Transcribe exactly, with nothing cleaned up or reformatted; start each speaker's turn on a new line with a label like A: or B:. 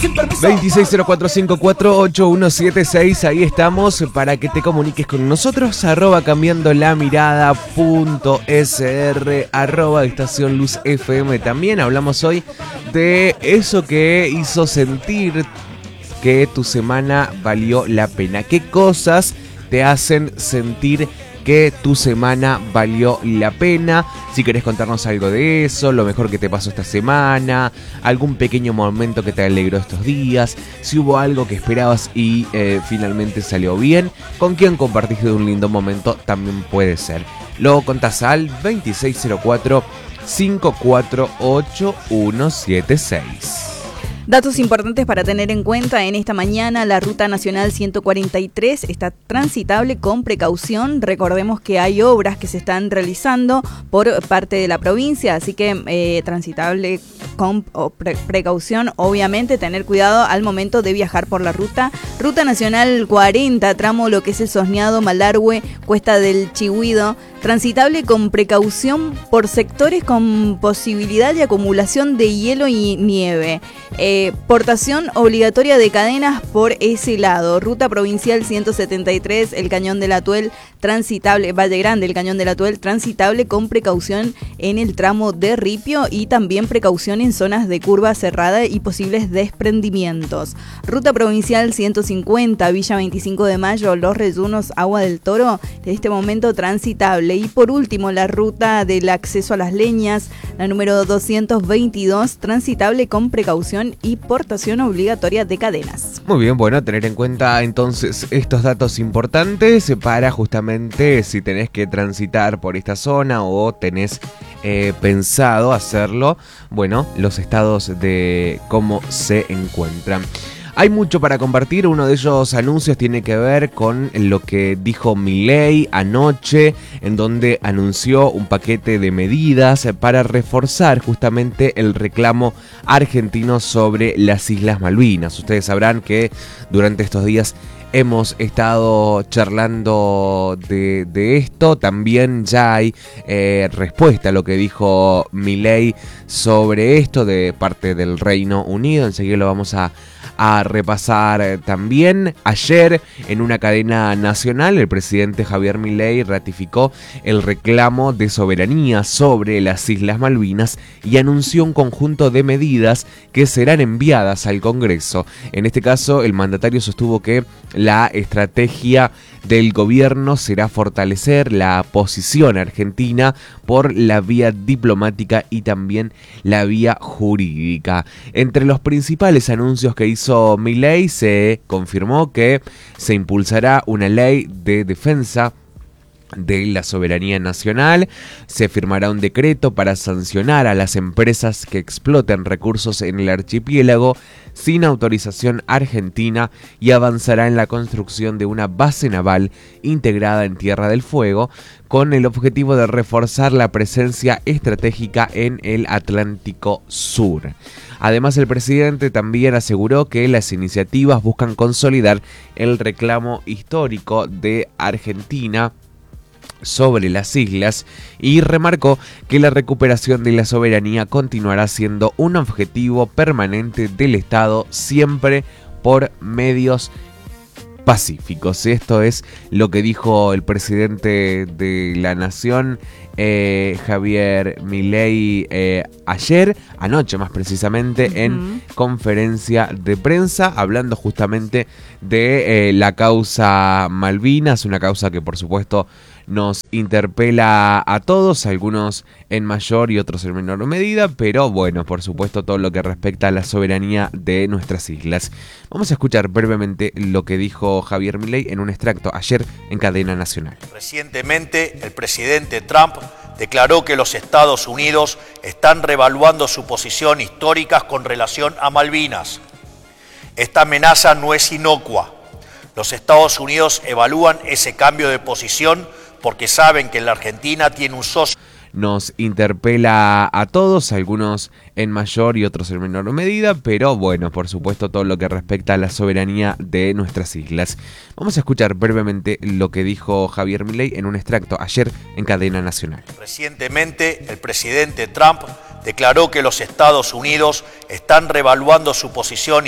A: veintiséis cero cuatro cinco cuatro ocho uno siete seis, ahí estamos para que te comuniques con nosotros, arroba cambiando la mirada punto sr, arroba estación luz F M. También hablamos hoy de eso que hizo sentir que tu semana valió la pena. ¿Qué cosas te hacen sentir que tu semana valió la pena? Si querés contarnos algo de eso, lo mejor que te pasó esta semana, algún pequeño momento que te alegró estos días, si hubo algo que esperabas y eh, finalmente salió bien, con quién compartiste un lindo momento, también puede ser. Lo contás al veintiséis cero cuatro cinco cuatro ocho uno siete seis.
B: Datos importantes para tener en cuenta en esta mañana: la Ruta Nacional ciento cuarenta y tres está transitable con precaución. Recordemos que hay obras que se están realizando por parte de la provincia, así que eh, transitable con pre- precaución, obviamente tener cuidado al momento de viajar por la ruta. Ruta Nacional cuarenta, tramo lo que es el Sosneado, Malargüe, Cuesta del Chigüido, transitable con precaución por sectores con posibilidad de acumulación de hielo y nieve. Eh, portación obligatoria de cadenas por ese lado. Ruta Provincial ciento setenta y tres, el Cañón del Atuel, transitable, Valle Grande, el Cañón del Atuel, transitable con precaución en el tramo de Ripio y también precaución en zonas de curva cerrada y posibles desprendimientos. Ruta Provincial ciento cincuenta, Villa veinticinco de Mayo, Los Reyunos, Agua del Toro, en este momento transitable. Y por último, la ruta del acceso a las leñas, la número doscientos veintidós, transitable con precaución y portación obligatoria de cadenas.
A: Muy bien, bueno, tener en cuenta entonces estos datos importantes para justamente si tenés que transitar por esta zona o tenés eh, pensado hacerlo, bueno, los estados de cómo se encuentran. Hay mucho para compartir. Uno de ellos anuncios tiene que ver con lo que dijo Milei anoche, en donde anunció un paquete de medidas para reforzar justamente el reclamo argentino sobre las Islas Malvinas. Ustedes sabrán que durante estos días hemos estado charlando de, de esto. También ya hay eh, respuesta a lo que dijo Milei sobre esto de parte del Reino Unido. Enseguida lo vamos a a repasar también. Ayer, en una cadena nacional, el presidente Javier Milei ratificó el reclamo de soberanía sobre las Islas Malvinas y anunció un conjunto de medidas que serán enviadas al Congreso. En este caso, el mandatario sostuvo que la estrategia del gobierno será fortalecer la posición argentina por la vía diplomática y también la vía jurídica. Entre los principales anuncios que hizo Milei, se confirmó que se impulsará una ley de defensa de la soberanía nacional, se firmará un decreto para sancionar a las empresas que exploten recursos en el archipiélago sin autorización argentina y avanzará en la construcción de una base naval integrada en Tierra del Fuego con el objetivo de reforzar la presencia estratégica en el Atlántico Sur. Además, el presidente también aseguró que las iniciativas buscan consolidar el reclamo histórico de Argentina sobre las islas y remarcó que la recuperación de la soberanía continuará siendo un objetivo permanente del Estado, siempre por medios pacíficos. Esto es lo que dijo el presidente de la Nación, eh, Javier Milei, eh, ayer, anoche más precisamente, uh-huh. en conferencia de prensa, hablando justamente de eh, la causa Malvinas, una causa que por supuesto nos interpela a todos, algunos en mayor y otros en menor medida, pero bueno, por supuesto todo lo que respecta a la soberanía de nuestras islas. Vamos a escuchar brevemente lo que dijo Javier Milei en un extracto ayer en cadena nacional.
C: Recientemente el presidente Trump declaró que los Estados Unidos están reevaluando su posición histórica con relación a Malvinas. Esta amenaza no es inocua. Los Estados Unidos evalúan ese cambio de posición porque saben que la Argentina tiene un socio.
A: Nos interpela a todos, algunos en mayor y otros en menor medida, pero bueno, por supuesto todo lo que respecta a la soberanía de nuestras islas. Vamos a escuchar brevemente lo que dijo Javier Milei en un extracto ayer en cadena nacional.
C: Recientemente el presidente Trump declaró que los Estados Unidos están reevaluando su posición